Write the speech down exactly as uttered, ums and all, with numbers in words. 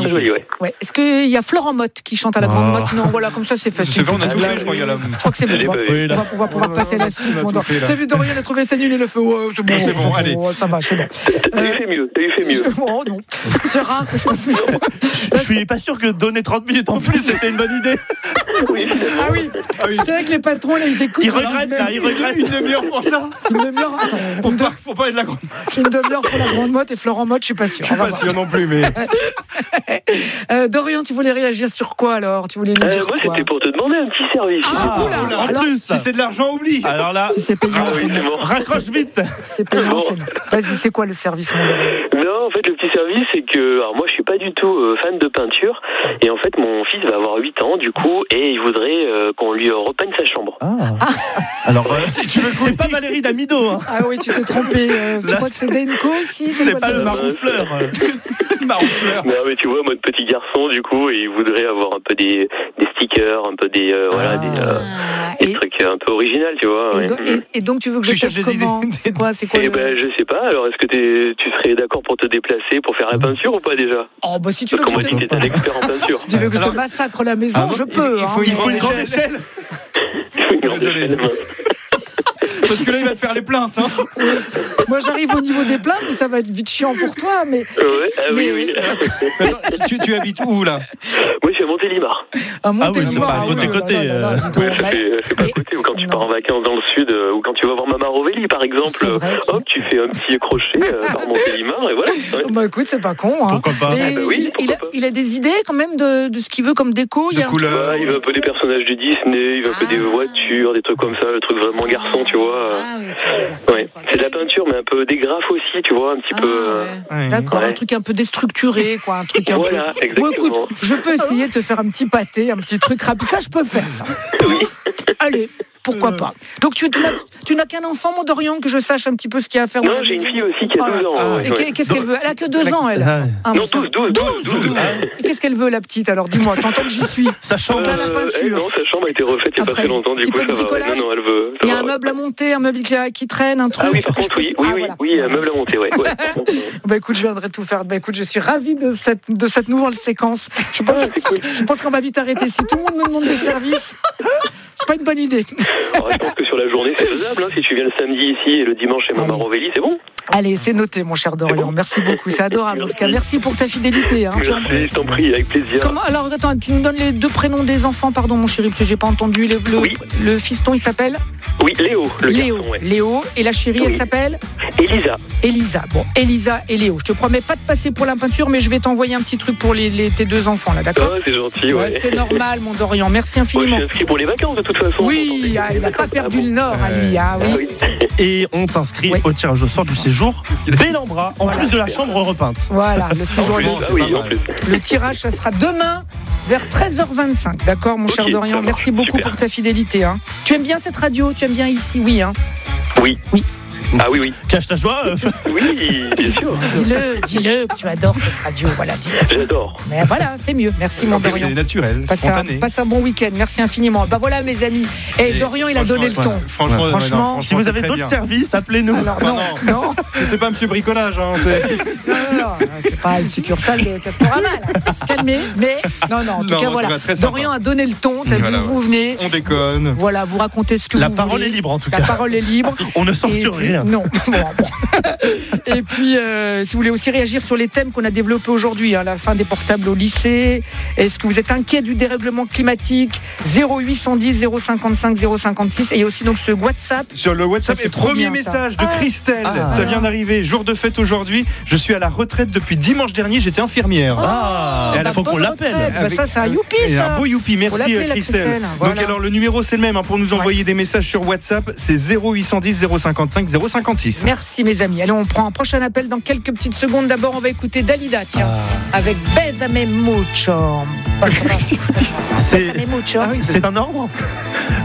très joli, ouais. Ouais. Est-ce qu'il y a Florent Motte qui chante à la grande motte? Non, voilà, comme ça c'est facile. C'est vrai, on a tout fait, je crois. Il y a la... Je crois que c'est bon. J'ai On va, pas vu. on va, on va pouvoir passer la suite. Bon, t'as vu Dorian, il a trouvé ça nul, il a fait ouais, c'est bon. C'est bon, allez. Oh, ça va, c'est bon. T'as eu fait mieux, t'as eu fait mieux. Oh non, c'est rare que je fasse mieux. Je suis pas sûr que donner trente minutes en plus c'était une bonne idée. Oui, Ah oui, Ah oui. c'est vrai que les patrons là ils écoutent. Ils ils regrettent disent là, même ils regrettent. Une demi-heure pour ça. Une demi-heure, attends, Pour une, pas, pour pas être la grande. de- une demi-heure pour la grande motte et Florent Motte, je suis pas sûr. Je suis pas sûr non plus, mais. Euh, Dorian, tu voulais réagir sur quoi alors? Tu voulais nous Euh, dire moi, quoi? c'était pour te demander un petit service. Ah, oula, oula, En alors, plus, Si c'est de l'argent, oublie. alors là, si c'est payant, Ah oui, c'est c'est non. bon. raccroche vite. C'est payant, c'est non. Vas-y, c'est quoi le service, mon Dorian? Non, en fait, le petit service, c'est que, alors moi, je suis pas du tout euh, fan de peinture, et en fait, mon fils va avoir huit ans, du coup, et il voudrait euh, qu'on lui euh, repeigne sa chambre. Ah. Alors, euh, tu veux c'est pas Valérie Damido, hein. Ah oui, tu t'es trompé. Euh, tu Là, crois que c'est Denko aussi? C'est quoi pas le ça maroufleur. Maroufleur. Non, mais tu vois, moi, de petit garçon, du coup, et il voudrait avoir un peu des, des stickers, un peu des, euh, voilà, Ah. des, euh, Ah, des et, trucs un peu originaux, tu vois. et, Ouais. do- et- et donc tu veux que je Tu cherches cherche des comment? idées. C'est quoi, c'est quoi Eh le... ben, je sais pas, alors, est-ce que t'es, tu serais d'accord pour te déplacer, pour faire la peinture ou pas déjà? Oh bah si tu veux Parce que qu'on je m'a dit te, que t'étais un expert en peinture. si tu veux que je te Alors- massacre la maison, Ah, je il- peux. il faut- hein, il mais- faut Une grande échelle. Une grande Désolé. échelle, mince. Parce que là, il va te faire les plaintes. Hein. Moi j'arrive au niveau des plaintes, mais ça va être vite chiant pour toi. Mais, Ouais, ah oui, mais- oui. Mais attends, tu, tu habites où, là? Moi, je suis à Montélimar. à Montélimar, Ah oui, c'est pas à ah oui, côté, oh là côté, là là là, euh. dis donc, Ouais, je bah, fais, je fais pas à mais- côté, ou quand tu non. pars en vacances dans le sud, euh, ou quand tu vas voir Maman Rovelli, par exemple, C'est vrai euh, qu'il- hop, tu fais un petit crochet euh, par Montélimar, et voilà. Ouais. Bah écoute, c'est pas con. Hein. Pourquoi pas? Et Ah bah oui, il, il a, pourquoi pas. il a des idées quand même de, de ce qu'il veut comme déco. Il y De a un couleur. Ouais, il veut un peu des personnages du Disney, il veut un peu Ah. des voitures, des trucs comme ça, le truc vraiment garçon, tu vois. Ah oui, tu veux dire ça, Ouais, quoi. c'est de la peinture, mais un peu des graphes aussi, tu vois, un petit Ah, peu. euh, ouais. Ouais. D'accord, un Ouais. truc un peu déstructuré, quoi, un truc un Voilà, peu. exactement. Bon, écoute, je peux essayer de te faire un petit pâté, un petit truc rapide. Ça, je peux faire ça. Oui. Allez, pourquoi pas. Donc tu, tu n'as, tu n'as qu'un enfant, mon Dorian, que je sache un petit peu ce qu'il y a à faire. dans Non, la j'ai une maison. fille aussi qui a Ah, douze ans. ah, ouais, et ouais. qu'est- qu'est-ce qu'elle veut? Elle a que deux ans, elle. Ah, Ah, Non, bon, ça- douze, douze, douze, douze. Et qu'est-ce qu'elle veut, la petite? Alors dis-moi, t'entends que j'y suis. Ça change. Plein la Euh, peinture. elle, non, sa chambre a été refaite il y a pas Après, très longtemps, du petit coup peu de ça va. Ouais. bricolage. Non, non, elle veut. ça Il y a va, un ouais. meuble à monter, un meuble qui, qui traîne, un truc. Ah oui, par que je contre, peux- oui, oui, Ah, oui, voilà. oui, un meuble à monter, ouais. ouais. Bah écoute, je viendrai tout faire. Bah écoute, je suis ravie de cette, de cette nouvelle séquence. Je pense, je pense qu'on va vite arrêter. Si tout le monde me demande des services, c'est pas une bonne idée. Alors, je pense que sur la journée, c'est faisable. Hein. Si tu viens le samedi ici et le dimanche chez Maman Allez. Rovelli, c'est bon. Allez, c'est noté, mon cher Dorian. Merci beaucoup, c'est adorable. En tout cas, merci pour ta fidélité. Hein. Tu en- Merci, je t'en prie, avec plaisir. Comment, alors, attends, tu nous donnes les deux prénoms des enfants, pardon, mon chéri, parce que j'ai pas entendu. Le, le, Oui. le fiston, il s'appelle Oui, Léo, le Léo. garçon, ouais. Léo. Et la chérie, elle Oui. s'appelle Elisa. Elisa. Bon, Elisa et Léo. Je te promets pas de passer pour la peinture, mais je vais t'envoyer un petit truc pour les, les- tes deux enfants, là, d'accord? Ah, c'est gentil, ouais. Ouais, c'est normal, mon Dorian. Merci Moi, je infiniment. suis inscrit pour les vacances de toute façon. Oui, ah, il n'a pas perdu le nord, à lui. Ah, Ah oui. oui. Et on t'inscrit Oui. au tirage au sort du séjour Bellambra, en Voilà. plus de la chambre repeinte. Voilà, le séjour. En plus, Le, ah oui, en plus. le tirage, ça sera demain vers treize heures vingt-cinq. D'accord, mon Ok, cher ça Dorian. marche, Merci beaucoup super. pour ta fidélité. Hein. Tu aimes bien cette radio? Tu aimes bien ici? Oui, hein. Oui. Oui. Ah oui, oui. Cache ta joie. euh, Oui, bien sûr. Dis-le, dis-le que tu adores cette radio. Voilà, dis-le. J'adore. Mais voilà, c'est mieux. Merci, mon En plus, Dorian. c'est naturel, Passe un, spontané. passe un bon week-end. Merci infiniment. Bah voilà, mes amis. Et, Et Dorian, il a franchement, donné le ouais, ton. Franchement, ouais, Franchement, non, Si vous c'est avez très d'autres bien. services, appelez-nous. Alors, Ah, non, non. non, C'est pas Monsieur Bricolage, hein, c'est. non, non, non, c'est pas une succursale de Castorama, là. Faut se calmer. Mais, non, non, en tout Non, cas, en voilà. tout cas, très sympa. Dorian a donné le ton. T'as Voilà, vu, vous venez. On déconne. Voilà, vous racontez ce que La vous parole voulez. est libre en tout La cas. parole est libre. On ne Et censure puis- rien. Non. Bon, bon. Et puis, euh, si vous voulez aussi réagir sur les thèmes qu'on a développés aujourd'hui, hein, la fin des portables au lycée, est-ce que vous êtes inquiet du dérèglement climatique? Zéro huit cent dix, zéro cinquante-cinq, zéro cinquante-six. Et il y a aussi donc ce WhatsApp. Sur le WhatsApp, Ça, c'est et trop premier bien, ça. message de Ah. Christelle. Ah. Ça vient d'arriver. Jour de fête aujourd'hui. Je suis à la retraite depuis dimanche dernier. J'étais infirmière. Ah, Et à la il faut bonne qu'on l'appelle. retraite. Bah, Avec- ça, c'est un youpi, Et ça. un beau youpi, Faut merci l'appeler, la Christelle. Christelle, Donc voilà. alors le numéro c'est le même hein, pour nous envoyer des messages sur WhatsApp, c'est zéro huit cent dix, zéro cinquante-cinq, zéro cinquante-six. Merci, mes amis. Allez, on prend un prochain appel dans quelques petites secondes. D'abord, on va écouter Dalida, tiens, avec Bésame mucho. C'est Bésame mucho. c'est un ordre.